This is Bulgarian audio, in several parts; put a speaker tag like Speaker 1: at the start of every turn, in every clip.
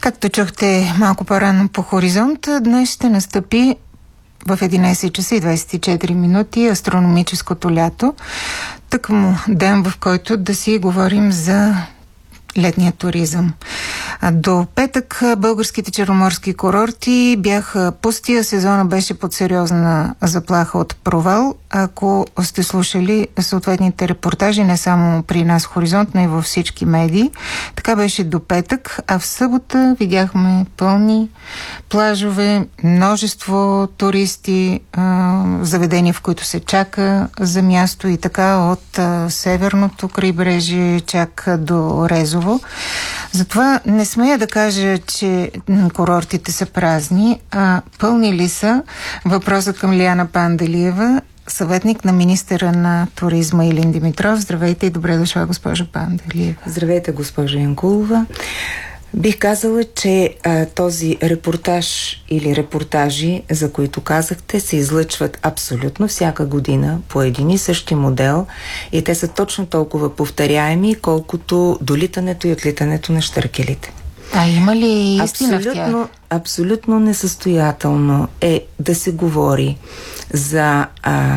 Speaker 1: Както чухте малко по-рано по Хоризонт, днес ще настъпи в 11 часа и 24 минути астрономическото лято. Тъкмо ден, в който да си говорим за летния туризъм. До петък българските черноморски курорти бяха пусти, а сезона беше под сериозна заплаха от провал. Ако сте слушали съответните репортажи, не само при нас Хоризонт, но и във всички медии. Така беше до петък, а в събота видяхме пълни плажове, множество туристи, заведения, в които се чака за място и така от северното крайбрежие чак до Резово. Затова не смея да кажа, че курортите са празни, а пълни ли са? Въпросът към Лиляна Панделиева, съветник на министъра на туризма Илин Димитров. Здравейте и добре дошла, госпожа Панделиева.
Speaker 2: Здравейте, госпожа Янкулова. Бих казала, че този репортаж или репортажи, за които казахте, се излъчват абсолютно всяка година по един и същи модел и те са точно толкова повторяеми, колкото долитането и отлитането на щъркелите.
Speaker 1: А има ли истина в тях?
Speaker 2: Абсолютно несъстоятелно е да се говори за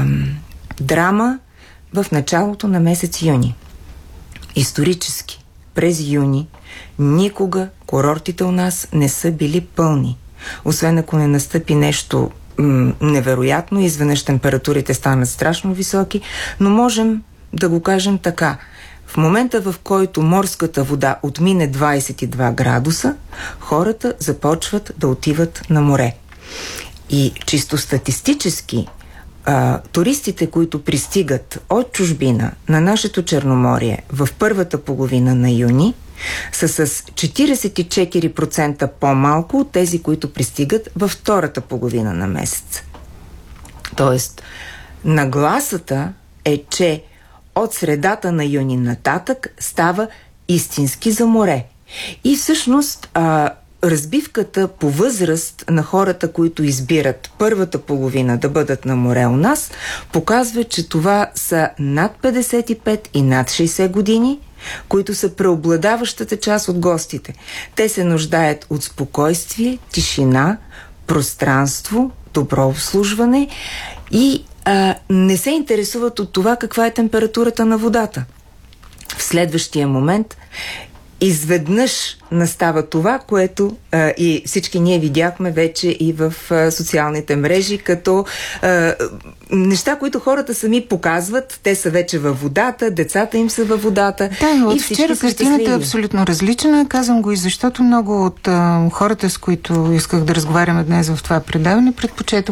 Speaker 2: драма в началото на месец юни. Исторически, през юни, никога курортите у нас не са били пълни. Освен ако не настъпи нещо невероятно, изведнъж температурите станат страшно високи, но можем да го кажем така. В момента, в който морската вода отмине 22 градуса, хората започват да отиват на море. И чисто статистически, туристите, които пристигат от чужбина на нашето Черноморие в първата половина на юни, са с 44% по-малко от тези, които пристигат във втората половина на месец. Тоест, нагласата е, че от средата на юни нататък става истински за море. И всъщност разбивката по възраст на хората, които избират първата половина да бъдат на море у нас, показва, че това са над 55 и над 60 години, които са преобладаващата част от гостите. Те се нуждаят от спокойствие, тишина, пространство, добро обслужване и не се интересуват от това каква е температурата на водата. В следващия момент изведнъж настава това, което и всички ние видяхме вече и в социалните мрежи, като неща, които хората сами показват. Те са вече във водата, децата им са във водата.
Speaker 1: Да, от вчера картината е абсолютно различна. Казвам го и защото много от хората, с които исках да разговаряме днес в това предаване, предпочетох